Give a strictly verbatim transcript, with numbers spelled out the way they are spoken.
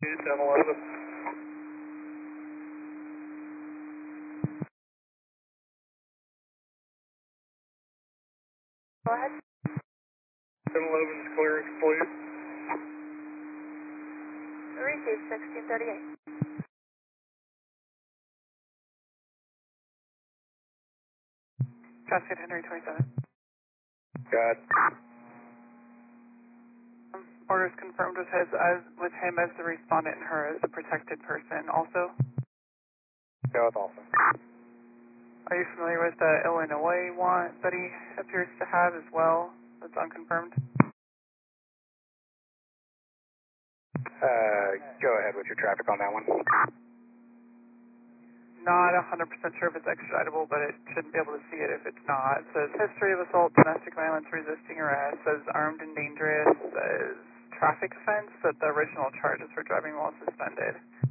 ten eleven. Go ahead. ten eleven is clearance, please. Receive sixteen thirty-eight. Traffic Henry twenty-seven. Got Um, orders confirmed with his as with him as the respondent and her as the protected person. Also, Go with also. are you familiar with the Illinois warrant that he appears to have as well? That's unconfirmed. Uh, go ahead with your traffic on that one. Not one hundred percent sure if it's extraditable, but it shouldn't be able to see it if it's not. It says history of assault, domestic violence, resisting arrest, says armed and dangerous, says traffic offense, that the original charge is for driving while suspended.